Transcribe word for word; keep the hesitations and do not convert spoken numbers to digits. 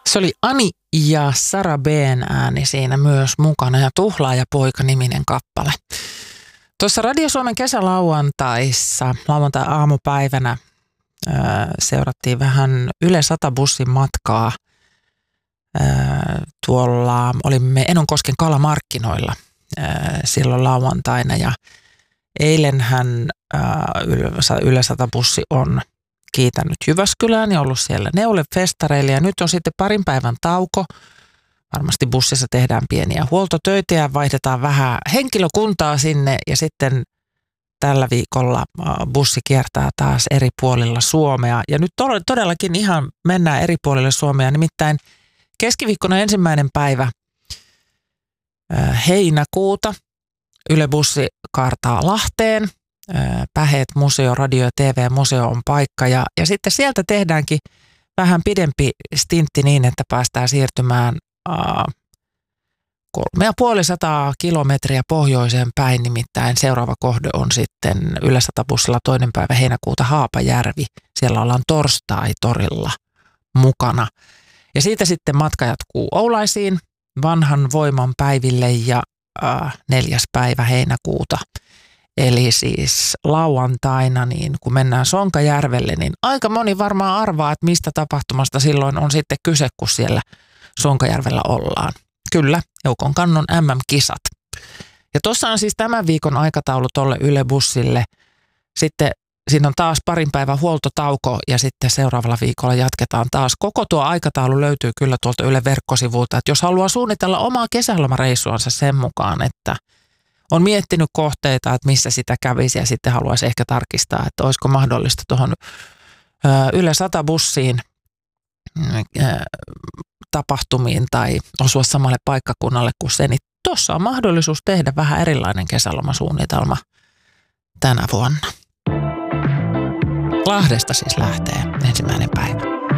Se oli Ani ja Sara B:n ääni siinä myös mukana ja Tuhlaaja-poika-niminen kappale. Tuossa Radio Suomen kesälauantaissa, lauantai-aamupäivänä, ää, seurattiin vähän Yle sata bussin matkaa. Ää, tuolla olimme Enonkosken kalamarkkinoilla ää, silloin lauantaina ja eilenhän ää, Yle sata bussi on kiitänyt Jyväskylään ja ollut siellä Neule-festareilla ja nyt on sitten parin päivän tauko. Varmasti bussissa tehdään pieniä huoltotöitä ja vaihdetaan vähän henkilökuntaa sinne ja sitten tällä viikolla bussi kiertää taas eri puolilla Suomea. Ja nyt todellakin ihan mennään eri puolille Suomea, nimittäin keskiviikkona ensimmäinen päivä heinäkuuta Yle bussi kaartaa Lahteen. Päheet museo, radio ja T V-museo on paikka ja, ja sitten sieltä tehdäänkin vähän pidempi stintti niin, että päästään siirtymään äh, kolme ja puoli sataa kilometriä pohjoiseen päin, nimittäin seuraava kohde on sitten Yle sata bussilla toinen päivä heinäkuuta Haapajärvi. Siellä ollaan torstai-torilla mukana. Ja siitä sitten matka jatkuu Oulaisiin vanhan voiman päiville ja äh, neljäs päivä heinäkuuta. Eli siis lauantaina, niin kun mennään Sonkajärvelle, niin aika moni varmaan arvaa, että mistä tapahtumasta silloin on sitten kyse, kun siellä Sonkajärvellä ollaan. Kyllä, Eukon kannon M M-kisat. Ja tuossa on siis tämän viikon aikataulu tolle Yle bussille. Sitten siinä on taas parin päivän huoltotauko ja sitten seuraavalla viikolla jatketaan taas. Koko tuo aikataulu löytyy kyllä tuolta Yle verkkosivulta, että jos haluaa suunnitella omaa kesälomareissuansa sen mukaan, että on miettinyt kohteita, että missä sitä kävisi ja sitten haluaisi ehkä tarkistaa, että olisiko mahdollista tuohon Yle sata bussiin tapahtumiin tai osua samalle paikkakunnalle kuin se, niin tuossa on mahdollisuus tehdä vähän erilainen kesälomasuunnitelma tänä vuonna. Lahdesta siis lähtee ensimmäinen päivä.